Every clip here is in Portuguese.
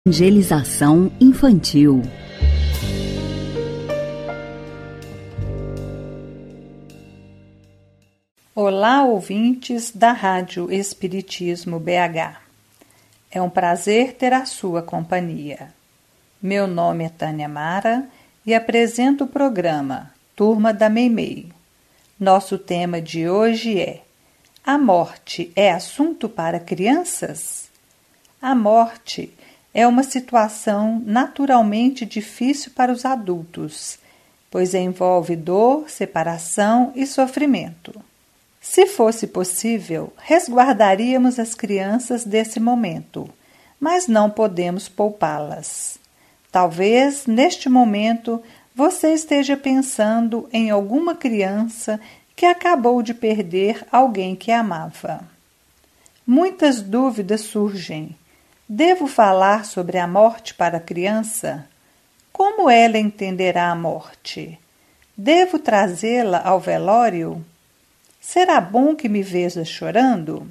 Evangelização infantil. Olá, ouvintes da Rádio Espiritismo BH. É um prazer ter a sua companhia. Meu nome é Tânia Mara e apresento o programa Turma da Meimei. Nosso tema de hoje é: a morte é assunto para crianças? A morte é uma situação naturalmente difícil para os adultos, pois envolve dor, separação e sofrimento. Se fosse possível, resguardaríamos as crianças desse momento, mas não podemos poupá-las. Talvez, neste momento, você esteja pensando em alguma criança que acabou de perder alguém que amava. Muitas dúvidas surgem. Devo falar sobre a morte para a criança? Como ela entenderá a morte? Devo trazê-la ao velório? Será bom que me veja chorando?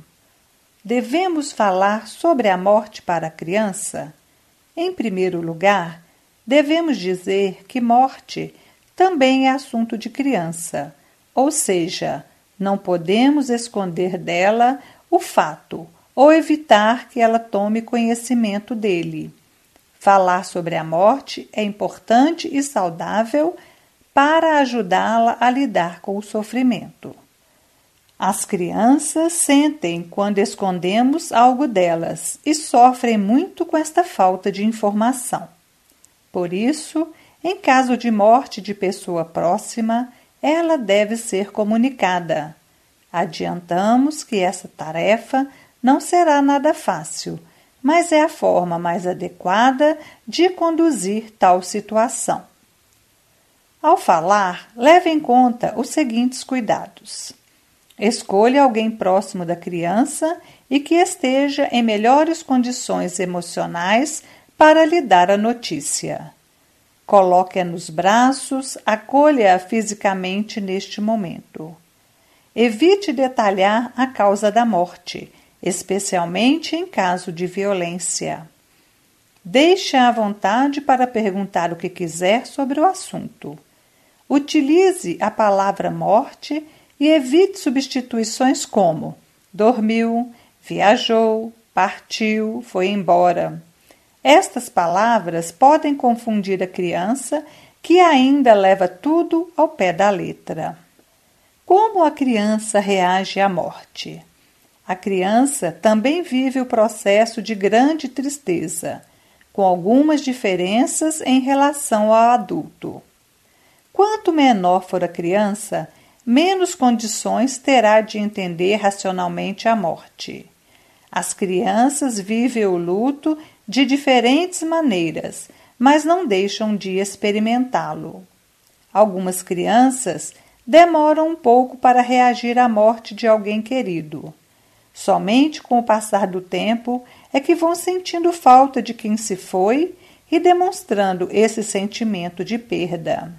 Devemos falar sobre a morte para a criança? Em primeiro lugar, devemos dizer que morte também é assunto de criança, ou seja, não podemos esconder dela o fato ou evitar que ela tome conhecimento dele. Falar sobre a morte é importante e saudável para ajudá-la a lidar com o sofrimento. As crianças sentem quando escondemos algo delas e sofrem muito com esta falta de informação. Por isso, em caso de morte de pessoa próxima, ela deve ser comunicada. Adiantamos que essa tarefa não será nada fácil, mas é a forma mais adequada de conduzir tal situação. Ao falar, leve em conta os seguintes cuidados. Escolha alguém próximo da criança e que esteja em melhores condições emocionais para lhe dar a notícia. Coloque-a nos braços, acolha-a fisicamente neste momento. Evite detalhar a causa da morte, especialmente em caso de violência. Deixe-a à vontade para perguntar o que quiser sobre o assunto. Utilize a palavra morte e evite substituições como dormiu, viajou, partiu, foi embora. Estas palavras podem confundir a criança, que ainda leva tudo ao pé da letra. Como a criança reage à morte? A criança também vive o processo de grande tristeza, com algumas diferenças em relação ao adulto. Quanto menor for a criança, menos condições terá de entender racionalmente a morte. As crianças vivem o luto de diferentes maneiras, mas não deixam de experimentá-lo. Algumas crianças demoram um pouco para reagir à morte de alguém querido. Somente com o passar do tempo é que vão sentindo falta de quem se foi e demonstrando esse sentimento de perda.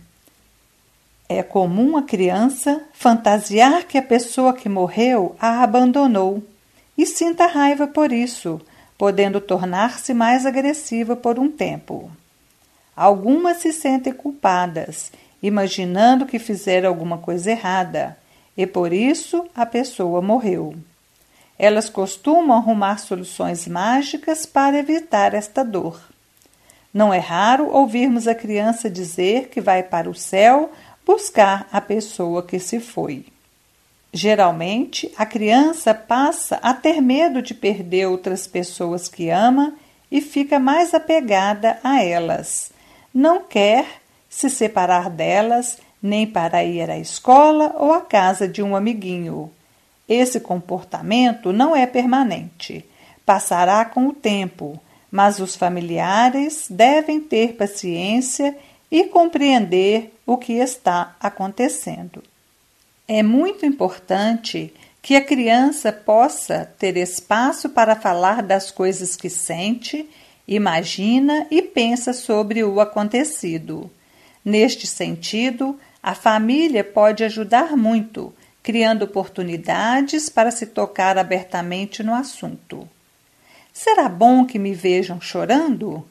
É comum a criança fantasiar que a pessoa que morreu a abandonou e sinta raiva por isso, podendo tornar-se mais agressiva por um tempo. Algumas se sentem culpadas, imaginando que fizeram alguma coisa errada, e por isso a pessoa morreu. Elas costumam arrumar soluções mágicas para evitar esta dor. Não é raro ouvirmos a criança dizer que vai para o céu buscar a pessoa que se foi. Geralmente, a criança passa a ter medo de perder outras pessoas que ama e fica mais apegada a elas. Não quer se separar delas, nem para ir à escola ou à casa de um amiguinho. Esse comportamento não é permanente, passará com o tempo, mas os familiares devem ter paciência e compreender o que está acontecendo. É muito importante que a criança possa ter espaço para falar das coisas que sente, imagina e pensa sobre o acontecido. Neste sentido, a família pode ajudar muito, criando oportunidades para se tocar abertamente no assunto. Será bom que me vejam chorando?